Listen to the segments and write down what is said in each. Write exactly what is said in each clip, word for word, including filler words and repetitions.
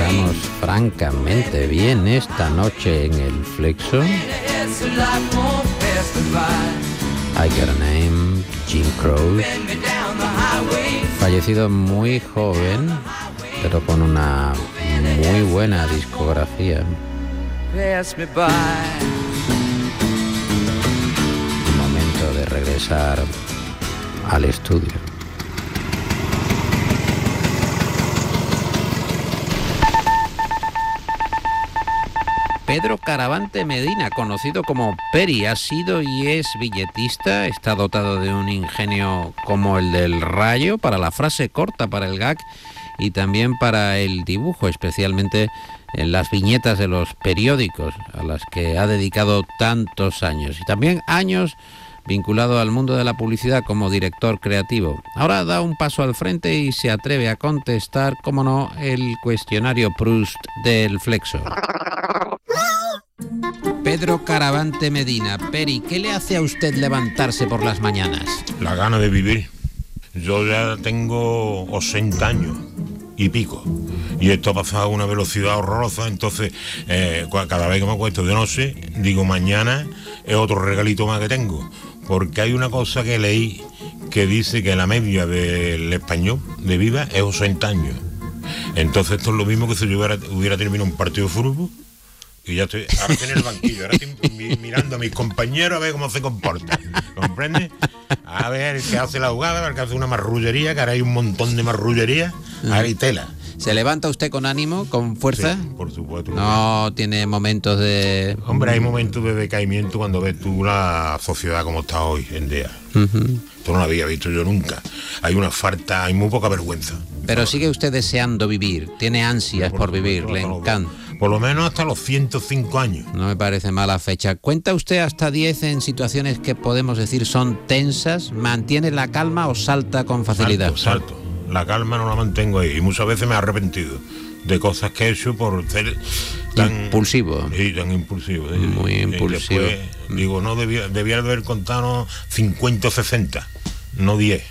Estamos francamente bien esta noche en el Flexo. I Got a Name, Jim Croce, fallecido muy joven, pero con una muy buena discografía. Momento de regresar al estudio. Pedro Caravante Medina, conocido como Peri, ha sido y es billetista, está dotado de un ingenio como el del Rayo para la frase corta, para el gag y también para el dibujo, especialmente en las viñetas de los periódicos, a las que ha dedicado tantos años, y también años vinculado al mundo de la publicidad como director creativo. Ahora da un paso al frente y se atreve a contestar, como no, el cuestionario Proust del Flexo. Pedro Caravante Medina, Peri, ¿qué le hace a usted levantarse por las mañanas? La gana de vivir. Yo ya tengo ochenta años y pico, y esto ha pasado a una velocidad horrorosa, entonces eh, cada vez que me acuesto de noche, digo mañana es otro regalito más que tengo, porque hay una cosa que leí que dice que la media del español de vida es ochenta años. Entonces esto es lo mismo que si yo hubiera, hubiera terminado un partido de fútbol y ya estoy, ahora estoy en el banquillo, ahora estoy mirando a mis compañeros a ver cómo se comportan, ¿comprende? A ver qué hace la jugada, a ver qué hace una marrullería, que ahora hay un montón de marrullería, ahora hay tela. ¿Se levanta usted con ánimo, con fuerza? Sí, por supuesto. No tiene momentos de... Hombre, hay momentos de decaimiento cuando ves tú la sociedad como está hoy en día. Uh-huh. Esto no lo había visto yo nunca. Hay una falta, hay muy poca vergüenza. Pero sigue usted deseando vivir, tiene ansias por, por vivir, le encanta. Por lo menos hasta los ciento cinco años. No me parece mala fecha. ¿Cuenta usted hasta diez en situaciones que podemos decir son tensas? ¿Mantiene la calma o salta con facilidad? Salto, salto. La calma no la mantengo ahí y muchas veces me he arrepentido de cosas que he hecho por ser tan impulsivo. Sí, tan impulsivo. Muy y, impulsivo. Y después, digo, no debía, debía haber contado cincuenta o sesenta, no diez.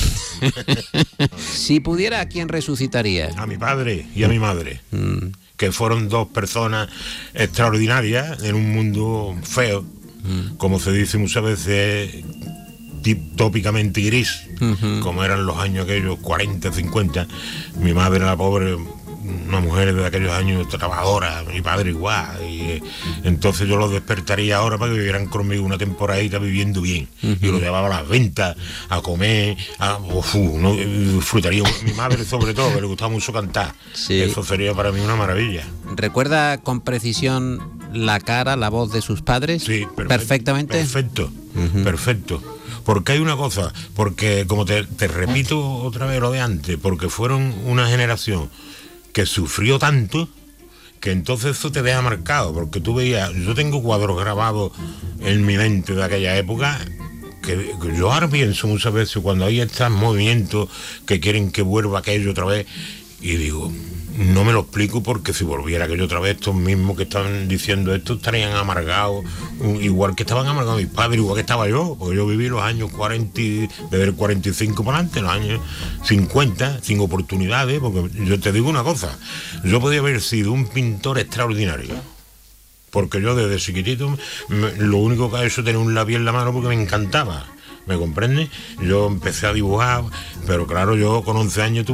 Si pudiera, ¿a quién resucitaría? A mi padre y a mi madre. Mm. Que fueron dos personas extraordinarias en un mundo feo, mm. como se dice muchas veces, tópicamente gris, uh-huh. como eran los años aquellos cuarenta, cincuenta. Mi madre era la pobre, una mujer de aquellos años trabajadora, mi padre igual, y eh, entonces yo los despertaría ahora para que vivieran conmigo una temporadita viviendo bien, uh-huh. y los llevaba a las ventas, a comer, a, uf, no, disfrutaría, mi madre sobre todo, que le gustaba mucho cantar, sí. Eso sería para mí una maravilla. ¿Recuerda con precisión la cara, la voz de sus padres? Sí, perfecto, perfectamente. Perfecto, uh-huh. perfecto. Porque hay una cosa, porque como te, te repito otra vez lo de antes, porque fueron una generación que sufrió tanto que entonces eso te deja marcado, porque tú veías, yo tengo cuadros grabados en mi mente de aquella época que, que yo ahora pienso muchas veces cuando hay estos movimientos que quieren que vuelva aquello otra vez y digo, no me lo explico, porque si volviera aquello otra vez, estos mismos que estaban diciendo esto estarían amargados, igual que estaban amargados mis padres, igual que estaba yo, porque yo viví los años cuarenta, desde el cuarenta y cinco para adelante, los años cincuenta, sin oportunidades, porque yo te digo una cosa, yo podía haber sido un pintor extraordinario, porque yo desde chiquitito, me, lo único que he hecho es tener un lápiz en la mano porque me encantaba, ¿me comprende? Yo empecé a dibujar, pero claro, yo con once años tuve